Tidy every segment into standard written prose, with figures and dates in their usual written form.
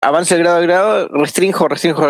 avanzo de grado, restrinjo,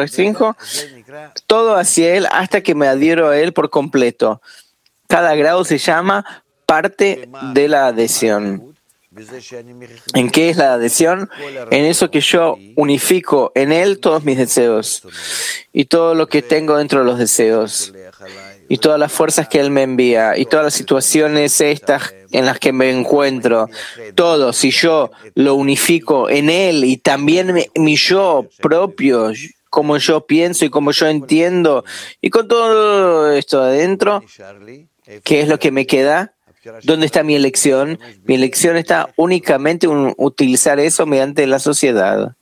todo hacia Él hasta que me adhiero a Él por completo. Cada grado se llama parte de la adhesión. ¿En qué es la adhesión? En eso que yo unifico en Él todos mis deseos y todo lo que tengo dentro de los deseos y todas las fuerzas que Él me envía y todas las situaciones estas en las que me encuentro. Todo, si yo lo unifico en Él y también mi yo propio, como yo pienso y como yo entiendo, y con todo esto adentro, ¿qué es lo que me queda? ¿Dónde está mi elección? Mi elección está únicamente en utilizar eso mediante la sociedad.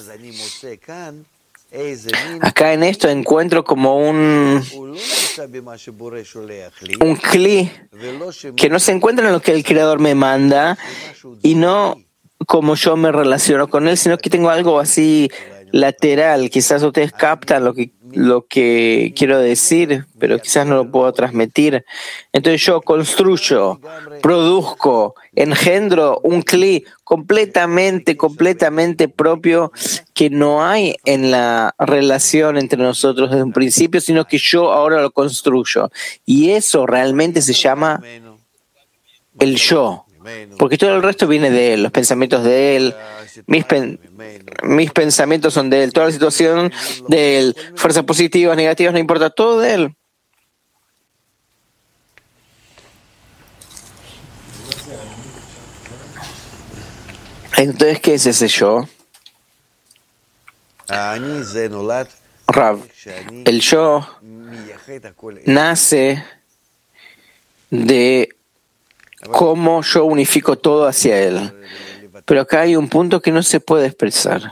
Acá en esto encuentro como un cli que no se encuentra en lo que el Creador me manda y no como yo me relaciono con Él, sino que tengo algo así lateral. Quizás ustedes captan lo que quiero decir, pero quizás no lo puedo transmitir. Entonces yo construyo, produzco, engendro un cli completamente propio que no hay en la relación entre nosotros desde un principio, sino que yo ahora lo construyo. Y eso realmente se llama el yo. Porque todo el resto viene de Él, los pensamientos de Él, mis pensamientos son de Él, toda la situación de Él, fuerzas positivas, negativas, no importa, todo de Él. Entonces, ¿qué es ese yo? Rav, el yo nace de cómo yo unifico todo hacia Él. Pero acá hay un punto que no se puede expresar.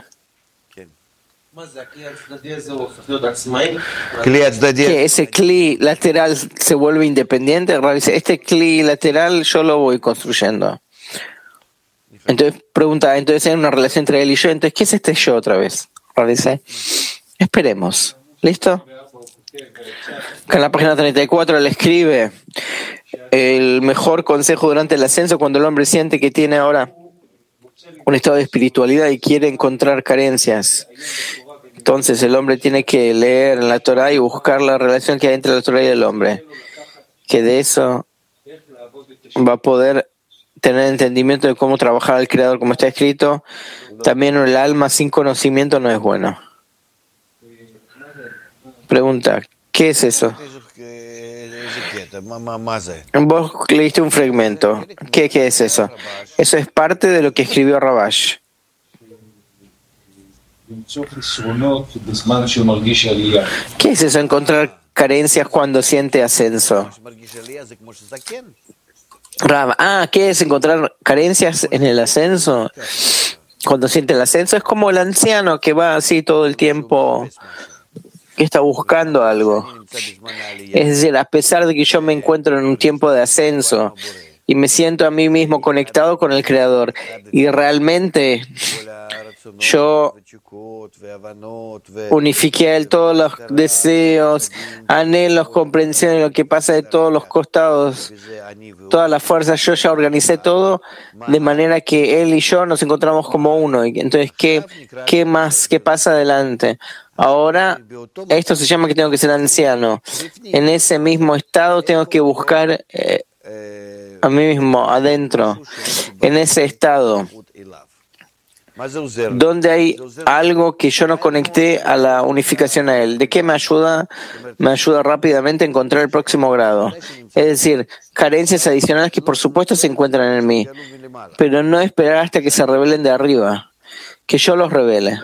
Que ese cli lateral se vuelve independiente. Este cli lateral yo lo voy construyendo. Entonces pregunta, entonces hay una relación entre él y yo. Entonces, ¿qué es este yo otra vez? Dice, esperemos. ¿Listo? Acá en la página 34 él escribe el mejor consejo durante el ascenso cuando el hombre siente que tiene ahora un estado de espiritualidad y quiere encontrar carencias. Entonces el hombre tiene que leer en la Torah y buscar la relación que hay entre la Torah y el hombre. Que de eso va a poder tener entendimiento de cómo trabajar al Creador, como está escrito. También el alma sin conocimiento no es bueno. Pregunta, ¿qué es eso? Vos leíste un fragmento. ¿Qué es eso? Eso es parte de lo que escribió Rabash. ¿Qué es eso? Encontrar carencias cuando siente ascenso. ¿Qué es encontrar carencias en el ascenso? Cuando siente el ascenso es como el anciano que va así todo el tiempo, que está buscando algo. Es decir, a pesar de que yo me encuentro en un tiempo de ascenso y me siento a mí mismo conectado con el Creador y realmente yo unifiqué a Él todos los deseos, anhelos, comprensiones, lo que pasa de todos los costados, todas las fuerzas, yo ya organicé todo de manera que Él y yo nos encontramos como uno. Entonces, ¿qué más? ¿Qué pasa adelante? Ahora, esto se llama que tengo que ser anciano. En ese mismo estado tengo que buscar a mí mismo, adentro, en ese estado, donde hay algo que yo no conecté a la unificación a Él. ¿De qué me ayuda? Me ayuda rápidamente a encontrar el próximo grado. Es decir, carencias adicionales que por supuesto se encuentran en mí, pero no esperar hasta que se revelen de arriba, que yo los revele.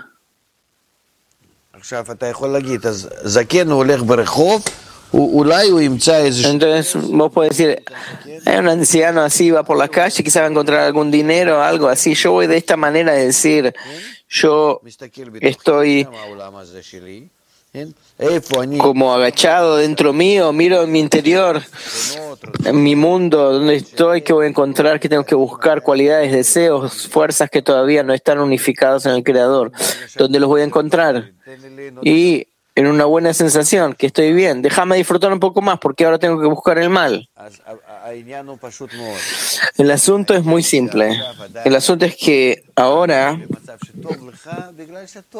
Entonces vos podés decir, hay un anciano así, va por la calle, quizás va a encontrar algún dinero o algo así. Yo voy de esta manera de decir, yo estoy como agachado dentro mío, miro en mi interior, en mi mundo, donde estoy, que voy a encontrar, que tengo que buscar cualidades, deseos, fuerzas que todavía no están unificados en el Creador, donde los voy a encontrar. Y en una buena sensación, que estoy bien. Déjame disfrutar un poco más porque ahora tengo que buscar el mal. El asunto es muy simple. El asunto es que ahora